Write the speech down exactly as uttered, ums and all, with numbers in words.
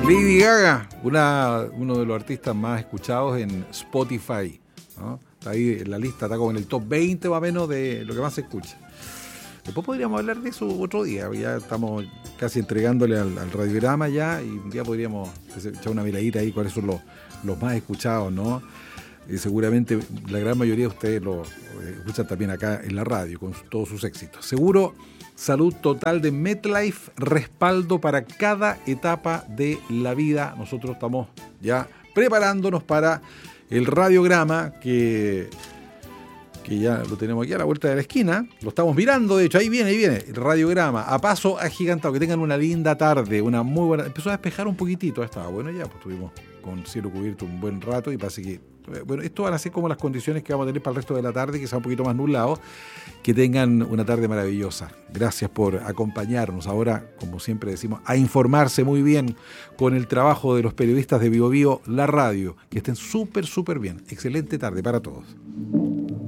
Lady Gaga, una, uno de los artistas más escuchados en Spotify, ¿no? Está ahí en la lista, está como en el top veinte más o menos de lo que más se escucha. Después podríamos hablar de eso otro día, ya estamos casi entregándole al, al radiograma ya, y un día podríamos echar una miradita ahí cuáles son los, los más escuchados, ¿no? Y seguramente la gran mayoría de ustedes lo escuchan también acá en la radio con todos sus éxitos. Seguro Salud Total de MetLife, respaldo para cada etapa de la vida. Nosotros estamos ya preparándonos para el radiograma que, que ya lo tenemos aquí a la vuelta de la esquina. Lo estamos mirando, de hecho, ahí viene, ahí viene, el radiograma, a paso agigantado. Que tengan una linda tarde, una muy buena... Empezó a despejar un poquitito, estaba bueno ya, pues estuvimos con cielo cubierto un buen rato y parece que... Bueno, esto van a ser como las condiciones que vamos a tener para el resto de la tarde, que sea un poquito más nublado. Que tengan una tarde maravillosa. Gracias por acompañarnos. Ahora, como siempre decimos, a informarse muy bien con el trabajo de los periodistas de Bio Bio, la radio. Que estén súper, súper bien. Excelente tarde para todos.